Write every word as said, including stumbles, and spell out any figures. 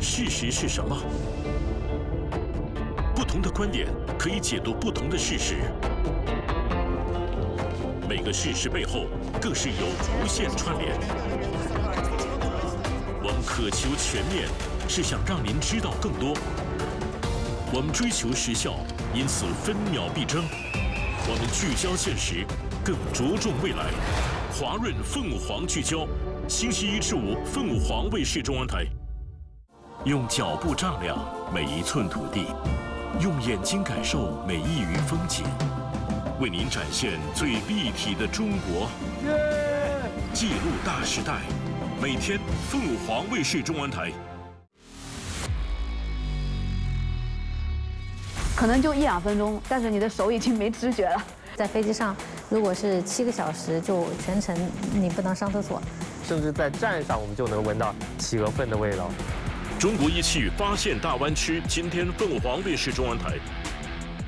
事实是什么？不同的观点可以解读不同的事实，每个事实背后更是有无限串联。我们渴求全面，是想让您知道更多。我们追求时效，因此分秒必争。我们聚焦现实，更着重未来。华润凤凰聚焦，星期一至五凤凰卫视中文台。用脚步丈量每一寸土地，用眼睛感受每一隅风景，为您展现最立体的中国。记录大时代，每天凤凰卫视中文台。 可能就一两分钟，但是你的手已经没知觉了。 在飞机上，如果是七个小时，就全程你不能上厕所， 甚至在站上我们就能闻到企鹅粪的味道。 中国一汽发现大湾区，今天凤凰卫视中文台。